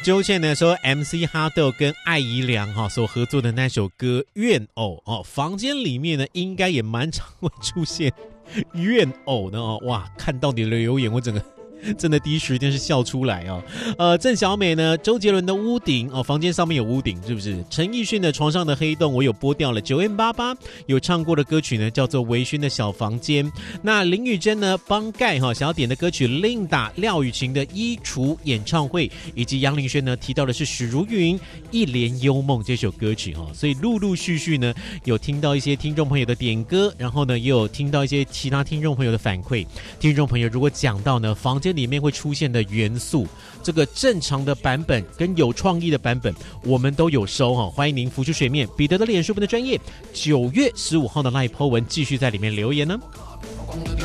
周倩呢说 MC 哈豆跟艾怡良所合作的那首歌《怨偶》房间里面呢应该也蛮常会出现怨偶的哇，看到你的留言我整个真的第一时间是笑出来郑小美呢，周杰伦的屋顶房间上面有屋顶是不是？陈奕迅的床上的黑洞我有播掉了，9M88有唱过的歌曲呢叫做微醺的小房间。那林宇珍呢帮盖想要点的歌曲 Linda 廖雨晴的衣橱演唱会，以及杨林轩呢提到的是许茹芸一帘幽梦这首歌曲所以陆陆续续呢有听到一些听众朋友的点歌，然后呢也有听到一些其他听众朋友的反馈。听众朋友如果讲到呢房间里面会出现的元素，这个正常的版本跟有创意的版本我们都有收欢迎您浮出水面。彼得的脸书的专页9月15号的 LINE po 文继续在里面留言呢。